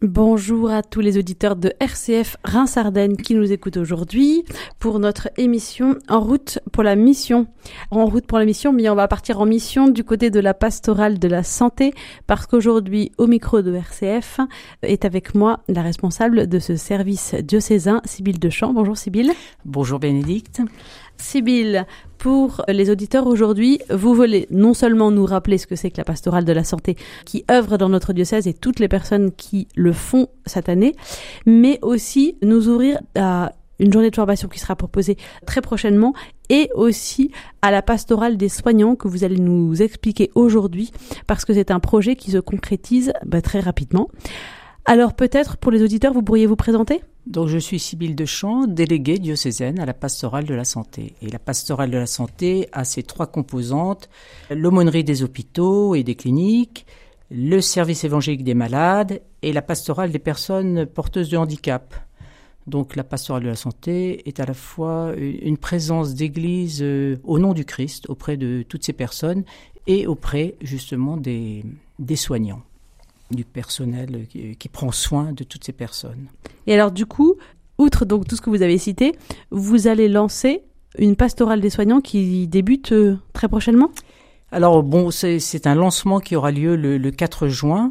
Bonjour à tous les auditeurs de RCF Reims-Ardennes qui nous écoutent aujourd'hui pour notre émission En route pour la mission. En route pour la mission, mais on va partir en mission du côté de la pastorale de la santé parce qu'aujourd'hui, au micro de RCF, est avec moi la responsable de ce service diocésain, Sybille Deschamps. Bonjour Sybille. Bonjour Bénédicte. Sybille, pour les auditeurs aujourd'hui, vous voulez non seulement nous rappeler ce que c'est que la pastorale de la santé qui œuvre dans notre diocèse et toutes les personnes qui le font cette année, mais aussi nous ouvrir à une journée de formation qui sera proposée très prochainement et aussi à la pastorale des soignants que vous allez nous expliquer aujourd'hui parce que c'est un projet qui se concrétise très rapidement. Alors peut-être pour les auditeurs, vous pourriez vous présenter ? Donc je suis Sybille Deschamps, déléguée diocésaine à la pastorale de la santé. Et la pastorale de la santé a ses trois composantes, l'aumônerie des hôpitaux et des cliniques, le service évangélique des malades et la pastorale des personnes porteuses de handicap. Donc la pastorale de la santé est à la fois une présence d'église au nom du Christ auprès de toutes ces personnes et auprès justement des soignants, du personnel qui prend soin de toutes ces personnes. Et alors du coup, outre donc tout ce que vous avez cité, vous allez lancer une pastorale des soignants qui débute très prochainement ? Alors bon, c'est un lancement qui aura lieu le 4 juin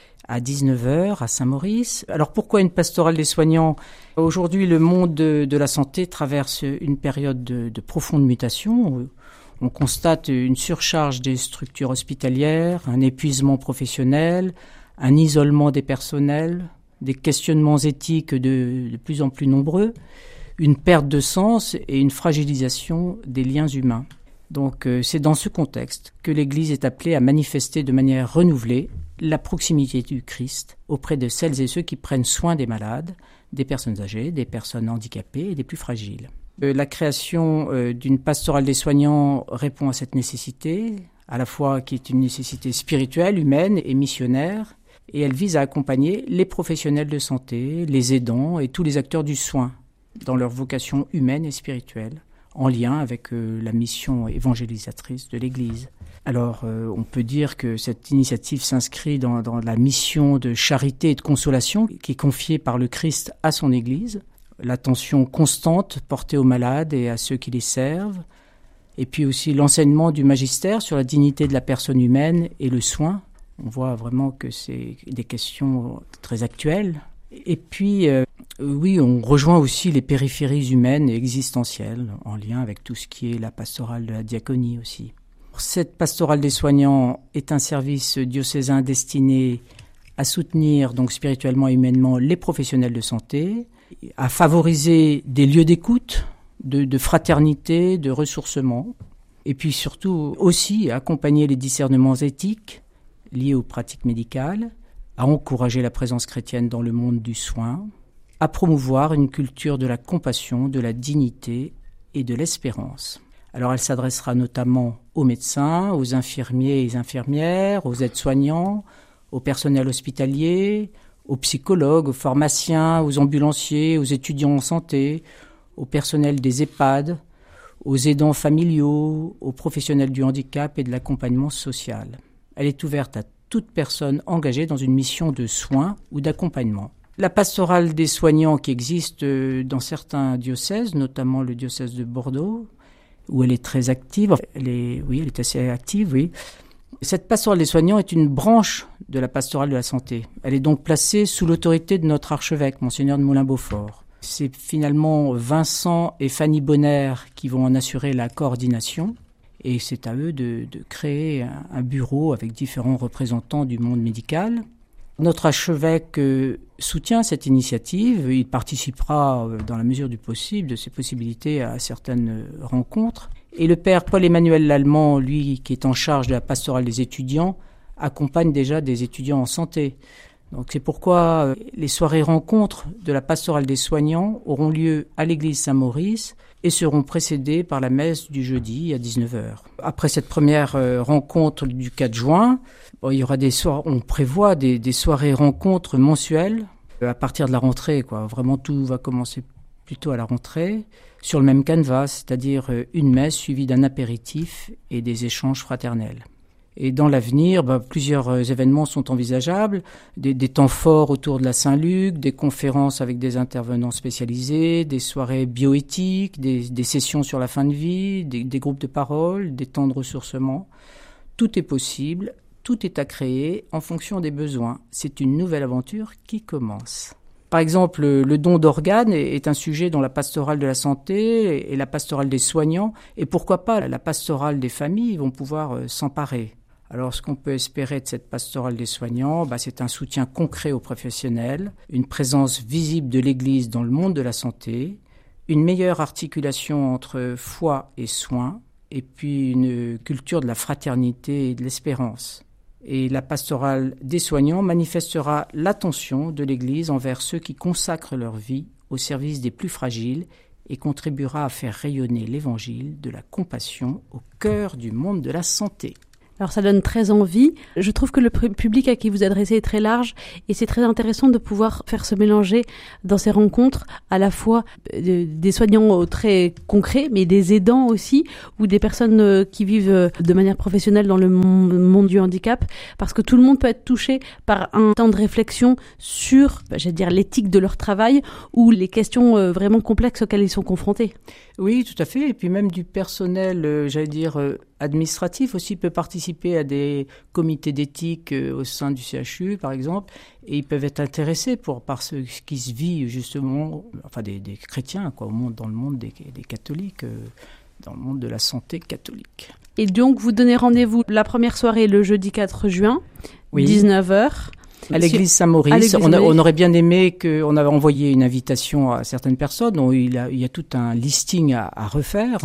à 19h à Saint-Maurice. Alors pourquoi une pastorale des soignants ? Aujourd'hui, le monde de la santé traverse une période de profonde mutation. On constate une surcharge des structures hospitalières, un épuisement professionnel, un isolement des personnels, des questionnements éthiques de plus en plus nombreux, une perte de sens et une fragilisation des liens humains. Donc c'est dans ce contexte que l'Église est appelée à manifester de manière renouvelée la proximité du Christ auprès de celles et ceux qui prennent soin des malades, des personnes âgées, des personnes handicapées et des plus fragiles. La création d'une pastorale des soignants répond à cette nécessité, à la fois qui est une nécessité spirituelle, humaine et missionnaire, et elle vise à accompagner les professionnels de santé, les aidants et tous les acteurs du soin dans leur vocation humaine et spirituelle, en lien avec la mission évangélisatrice de l'Église. Alors, on peut dire que cette initiative s'inscrit dans la mission de charité et de consolation qui est confiée par le Christ à son Église, l'attention constante portée aux malades et à ceux qui les servent, et puis aussi l'enseignement du magistère sur la dignité de la personne humaine et le soin. On voit vraiment que c'est des questions très actuelles. Et puis, oui, on rejoint aussi les périphéries humaines et existentielles en lien avec tout ce qui est la pastorale de la diaconie aussi. Cette pastorale des soignants est un service diocésain destiné à soutenir donc spirituellement et humainement les professionnels de santé, à favoriser des lieux d'écoute, de fraternité, de ressourcement, et puis surtout aussi à accompagner les discernements éthiques liés aux pratiques médicales, à encourager la présence chrétienne dans le monde du soin, à promouvoir une culture de la compassion, de la dignité et de l'espérance. Alors elle s'adressera notamment aux médecins, aux infirmiers et infirmières, aux aides-soignants, au personnel hospitalier, aux psychologues, aux pharmaciens, aux ambulanciers, aux étudiants en santé, au personnel des EHPAD, aux aidants familiaux, aux professionnels du handicap et de l'accompagnement social. Elle est ouverte à toute personne engagée dans une mission de soins ou d'accompagnement. La pastorale des soignants qui existe dans certains diocèses, notamment le diocèse de Bordeaux, où elle est très active, elle est assez active, oui. Cette pastorale des soignants est une branche de la pastorale de la santé. Elle est donc placée sous l'autorité de notre archevêque, Monseigneur de Moulin-Beaufort. C'est finalement Vincent et Fanny Bonner qui vont en assurer la coordination. Et c'est à eux de créer un bureau avec différents représentants du monde médical. Notre archevêque soutient cette initiative. Il participera dans la mesure du possible, de ses possibilités, à certaines rencontres. Et le père Paul-Emmanuel Lallemand, lui, qui est en charge de la pastorale des étudiants, accompagne déjà des étudiants en santé. Donc c'est pourquoi les soirées rencontres de la pastorale des soignants auront lieu à l'église Saint-Maurice et seront précédées par la messe du jeudi à 19h. Après cette première rencontre du 4 juin, il y aura on prévoit des soirées rencontres mensuelles à partir de la rentrée, quoi. Vraiment tout va commencer plutôt à la rentrée, sur le même canevas, c'est-à-dire une messe suivie d'un apéritif et des échanges fraternels. Et dans l'avenir, plusieurs événements sont envisageables, des temps forts autour de la Saint-Luc, des conférences avec des intervenants spécialisés, des soirées bioéthiques, des sessions sur la fin de vie, des groupes de parole, des temps de ressourcement. Tout est possible, tout est à créer en fonction des besoins. C'est une nouvelle aventure qui commence. Par exemple, le don d'organes est un sujet dont la pastorale de la santé et la pastorale des soignants, et pourquoi pas la pastorale des familles, vont pouvoir s'emparer. Alors, ce qu'on peut espérer de cette pastorale des soignants, c'est un soutien concret aux professionnels, une présence visible de l'Église dans le monde de la santé, une meilleure articulation entre foi et soins, et puis une culture de la fraternité et de l'espérance. Et la pastorale des soignants manifestera l'attention de l'Église envers ceux qui consacrent leur vie au service des plus fragiles et contribuera à faire rayonner l'Évangile de la compassion au cœur du monde de la santé. Alors ça donne très envie. Je trouve que le public à qui vous adressez est très large et c'est très intéressant de pouvoir faire se mélanger dans ces rencontres à la fois des soignants très concrets mais des aidants aussi ou des personnes qui vivent de manière professionnelle dans le monde du handicap parce que tout le monde peut être touché par un temps de réflexion sur, l'éthique de leur travail ou les questions vraiment complexes auxquelles ils sont confrontés. Oui, tout à fait. Et puis même du personnel, administratif aussi peut participer à des comités d'éthique au sein du CHU, par exemple, et ils peuvent être intéressés par ce qui se vit justement, des chrétiens, dans le monde des catholiques, dans le monde de la santé catholique. Et donc, vous donnez rendez-vous la première soirée le jeudi 4 juin, oui. 19h. À l'église Saint-Maurice. On aurait bien aimé qu'on avait envoyé une invitation à certaines personnes. Donc, il y a tout un listing à refaire,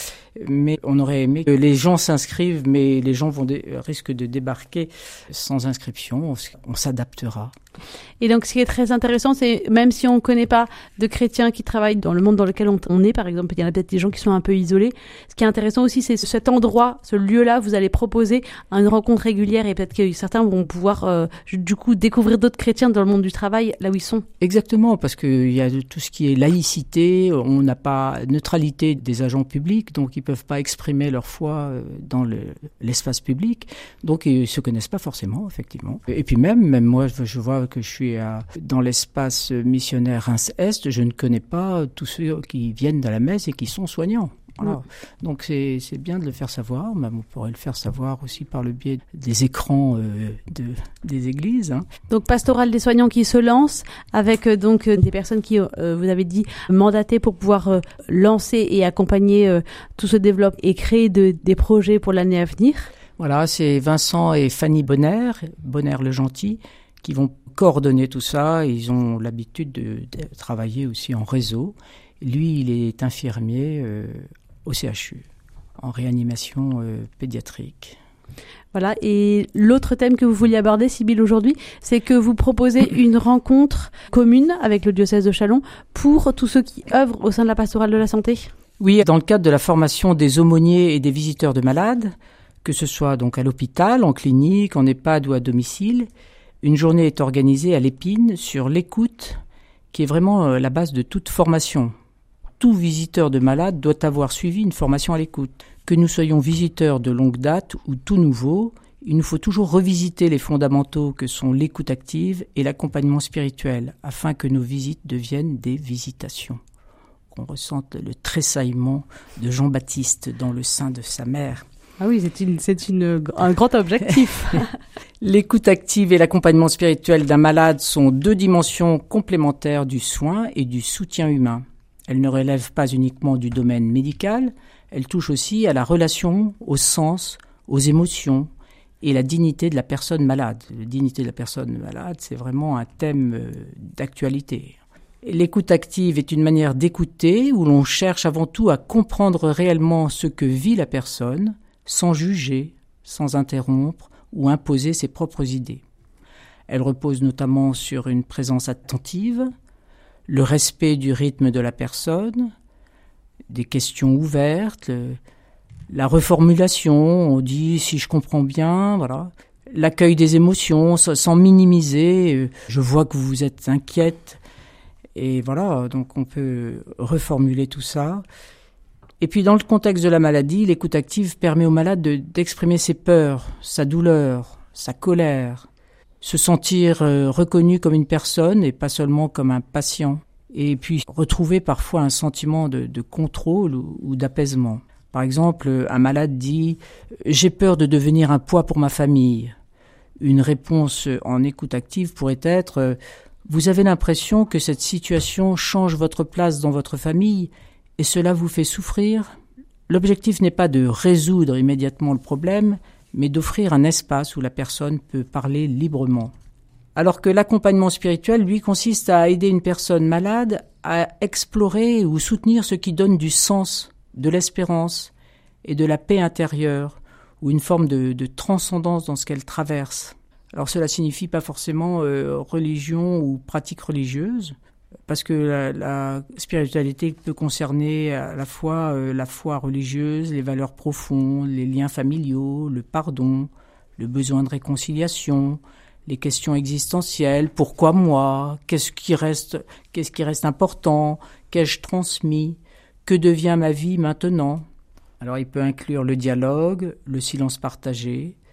mais on aurait aimé que les gens s'inscrivent, mais les gens risquent de débarquer sans inscription. On s'adaptera. Et donc, ce qui est très intéressant, c'est même si on ne connaît pas de chrétiens qui travaillent dans le monde dans lequel on est, par exemple, il y en a peut-être des gens qui sont un peu isolés. Ce qui est intéressant aussi, c'est cet endroit, ce lieu-là, vous allez proposer une rencontre régulière et peut-être que certains vont pouvoir, du coup, découvrir d'autres chrétiens dans le monde du travail, là où ils sont. Exactement, parce qu'il y a tout ce qui est laïcité, on n'a pas neutralité des agents publics, donc ils ne peuvent pas exprimer leur foi dans l'espace public, donc ils ne se connaissent pas forcément, effectivement. Et puis même moi, je vois que je suis dans l'espace missionnaire Reims-Est, je ne connais pas tous ceux qui viennent de la messe et qui sont soignants. Voilà. Donc c'est bien de le faire savoir, mais on pourrait le faire savoir aussi par le biais des écrans des églises. Donc pastorale des soignants qui se lance avec des personnes qui, vous avez dit, mandatées pour pouvoir lancer et accompagner tout ce développement et créer des projets pour l'année à venir. Voilà, c'est Vincent et Fanny Bonner le gentil, qui vont coordonner tout ça. Ils ont l'habitude de travailler aussi en réseau. Lui, il est infirmier au CHU, en réanimation pédiatrique. Voilà, et l'autre thème que vous vouliez aborder, Sybille, aujourd'hui, c'est que vous proposez une rencontre commune avec le diocèse de Châlons pour tous ceux qui œuvrent au sein de la pastorale de la santé. Oui, dans le cadre de la formation des aumôniers et des visiteurs de malades, que ce soit donc à l'hôpital, en clinique, en EHPAD ou à domicile, une journée est organisée à l'Épine sur l'écoute, qui est vraiment la base de toute formation. Tout visiteur de malade doit avoir suivi une formation à l'écoute. Que nous soyons visiteurs de longue date ou tout nouveau, il nous faut toujours revisiter les fondamentaux que sont l'écoute active et l'accompagnement spirituel, afin que nos visites deviennent des visitations. Qu'on ressente le tressaillement de Jean-Baptiste dans le sein de sa mère. Ah oui, c'est un grand objectif. L'écoute active et l'accompagnement spirituel d'un malade sont deux dimensions complémentaires du soin et du soutien humain. Elles ne relèvent pas uniquement du domaine médical, elles touchent aussi à la relation, au sens, aux émotions et la dignité de la personne malade. La dignité de la personne malade, c'est vraiment un thème d'actualité. L'écoute active est une manière d'écouter où l'on cherche avant tout à comprendre réellement ce que vit la personne, sans juger, sans interrompre ou imposer ses propres idées. Elle repose notamment sur une présence attentive, le respect du rythme de la personne, des questions ouvertes, la reformulation, on dit si je comprends bien, voilà. L'accueil des émotions sans minimiser, je vois que vous êtes inquiète, et voilà, donc on peut reformuler tout ça. Et puis dans le contexte de la maladie, l'écoute active permet au malade d'exprimer ses peurs, sa douleur, sa colère, se sentir reconnu comme une personne et pas seulement comme un patient. Et puis retrouver parfois un sentiment de contrôle ou d'apaisement. Par exemple, un malade dit « J'ai peur de devenir un poids pour ma famille ». Une réponse en écoute active pourrait être « Vous avez l'impression que cette situation change votre place dans votre famille et cela vous fait souffrir ?» L'objectif n'est pas de résoudre immédiatement le problème, mais d'offrir un espace où la personne peut parler librement. Alors que l'accompagnement spirituel, lui, consiste à aider une personne malade à explorer ou soutenir ce qui donne du sens, de l'espérance et de la paix intérieure, ou une forme de transcendance dans ce qu'elle traverse. Alors cela signifie pas forcément religion ou pratique religieuse, parce que la spiritualité peut concerner à la fois la foi religieuse, les valeurs profondes, les liens familiaux, le pardon, le besoin de réconciliation, les questions existentielles, pourquoi moi, qu'est-ce qui reste important, qu'ai-je transmis, que devient ma vie maintenant. Alors il peut inclure le dialogue, le silence partagé,